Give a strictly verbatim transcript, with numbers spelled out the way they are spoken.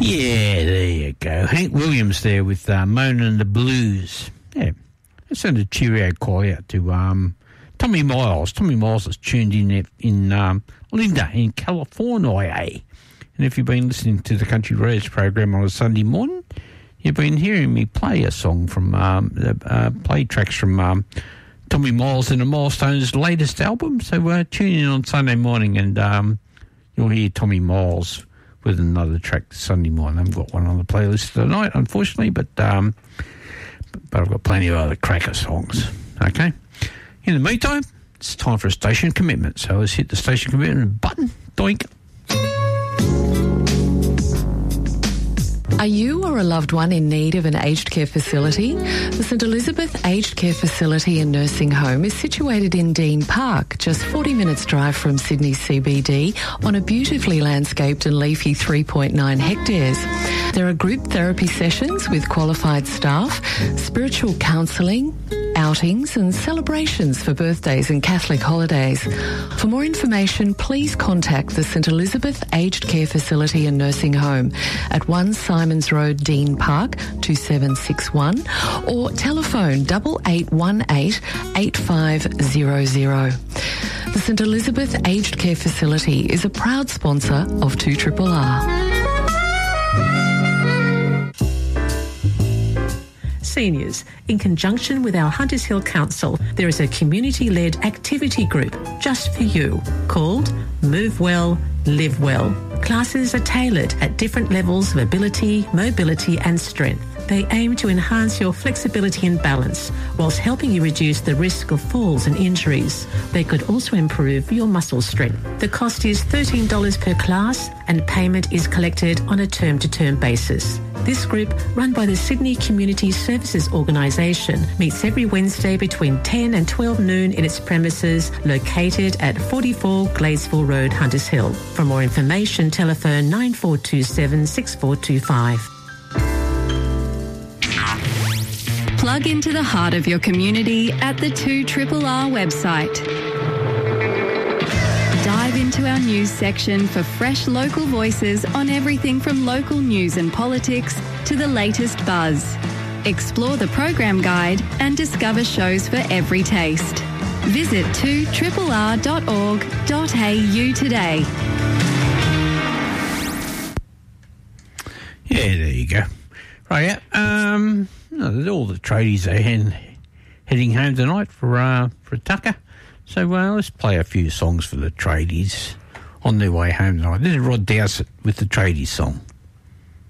Yeah, there you go. Hank Williams there with uh, Mona and the Blues. Yeah, let's send a cheerio call out to um, Tommy Miles. Tommy Miles is tuned in in um, Linda in California. Eh? And if you've been listening to the Country Roads program on a Sunday morning, you've been hearing me play a song from, um, uh, play tracks from um, Tommy Miles and the Milestones' latest album. So uh, tune in on Sunday morning and um, you'll hear Tommy Miles with another track Sunday morning. I haven't got one on the playlist tonight, unfortunately, but um, but I've got plenty of other cracker songs. Okay? In the meantime, it's time for a station commitment. So let's hit the station commitment button. Doink. Are you or a loved one in need of an aged care facility? The St Elizabeth Aged Care Facility and Nursing Home is situated in Dean Park, just forty minutes drive from Sydney C B D, on a beautifully landscaped and leafy three point nine hectares. There are group therapy sessions with qualified staff, spiritual counselling, outings and celebrations for birthdays and Catholic holidays. For more information, please contact the St Elizabeth Aged Care Facility and Nursing Home at one Simons Road, Dean Park, two seven six one, or telephone double eight one eight eight five zero zero. The St Elizabeth Aged Care Facility is a proud sponsor of two R R R. Seniors, in conjunction with our Hunters Hill Council, there is a community-led activity group just for you called Move Well, Live Well. Classes are tailored at different levels of ability, mobility and strength. They aim to enhance your flexibility and balance whilst helping you reduce the risk of falls and injuries. They could also improve your muscle strength. The cost is thirteen dollars per class and payment is collected on a term-to-term basis. This group, run by the Sydney Community Services Organisation, meets every Wednesday between ten and twelve noon in its premises located at forty-four Gladesville Road, Hunters Hill. For more information, telephone nine four two seven, six four two five. Plug into the heart of your community at the two R R R website. Dive into our news section for fresh local voices on everything from local news and politics to the latest buzz. Explore the program guide and discover shows for every taste. Visit two R R R dot org dot A U today. Yeah, there you go. Right, yeah. Um, all the tradies are heading, heading home tonight for uh, for Tucker. So uh, let's play a few songs for the tradies on their way home tonight. This is Rod Dowsett with the Tradies song.